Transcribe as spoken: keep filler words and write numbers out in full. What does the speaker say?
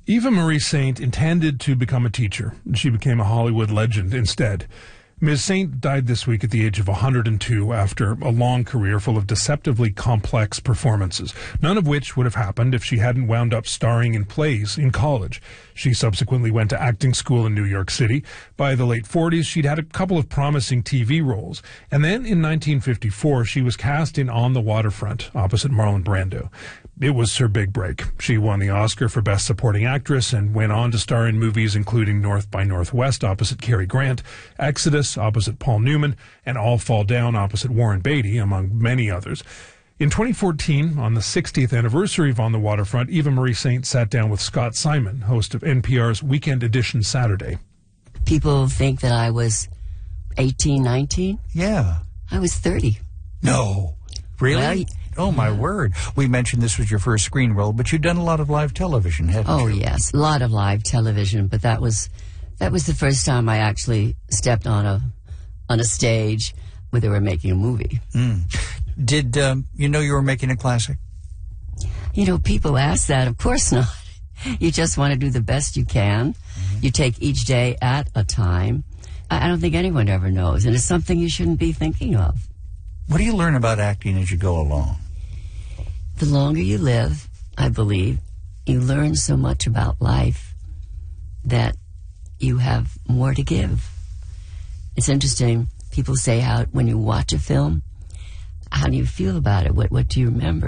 Eva Marie Saint intended to become a teacher. She became a Hollywood legend instead. Miz Saint died this week at the age of one hundred two after a long career full of deceptively complex performances, none of which would have happened if she hadn't wound up starring in plays in college. She subsequently went to acting school in New York City. By the late forties, she'd had a couple of promising T V roles. And then in nineteen fifty-four, she was cast in On the Waterfront opposite Marlon Brando. It was her big break. She won the Oscar for Best Supporting Actress and went on to star in movies including North by Northwest opposite Cary Grant, Exodus opposite Paul Newman, and All Fall Down opposite Warren Beatty, among many others. In twenty fourteen, on the sixtieth anniversary of On the Waterfront, Eva Marie Saint sat down with Scott Simon, host of N P R's Weekend Edition Saturday. People think that I was eighteen, nineteen. Yeah. I was thirty. No. Really? Well, oh, my yeah. word. We mentioned this was your first screen role, but you've done a lot of live television, haven't Oh, you? yes. A lot of live television, but that was that was the first time I actually stepped on a on a stage where they were making a movie. Mm. Did um, you know you were making a classic? You know, people ask that. Of course not. You just want to do the best you can. Mm-hmm. You take each day at a time. I, I don't think anyone ever knows, and it's something you shouldn't be thinking of. What do you learn about acting as you go along? The longer you live, I believe, you learn so much about life that you have more to give. It's interesting. People say how when you watch a film, how do you feel about it? What, what do you remember?